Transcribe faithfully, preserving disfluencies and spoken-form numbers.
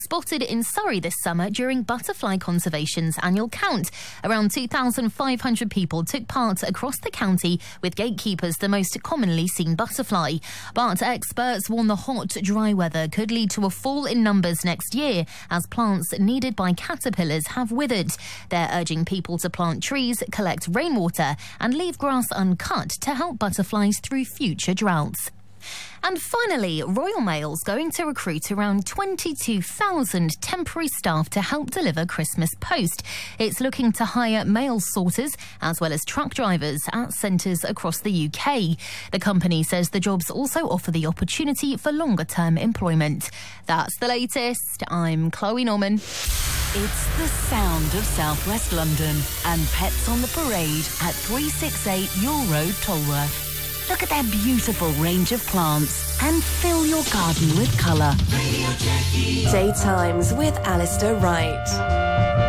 spotted in Surrey this summer during Butterfly Conservation's annual count. Around two thousand five hundred people took part across the county, with gatekeepers the most commonly seen butterfly. But experts warn the hot, dry weather could lead to a fall in numbers next year as plants needed by caterpillars have withered. They're urging people to plant trees, collect rainwater and leave grass uncut to help butterflies through future droughts. And finally, Royal Mail's going to recruit around twenty-two thousand temporary staff to help deliver Christmas post. It's looking to hire mail sorters as well as truck drivers at centres across the U K. The company says the jobs also offer the opportunity for longer-term employment. That's the latest. I'm Chloe Norman. It's the sound of South West London and Pets on the Parade at three sixty-eight Yule Road, Tolworth. Look at their beautiful range of plants and fill your garden with colour. Daytimes with Alistair Wright.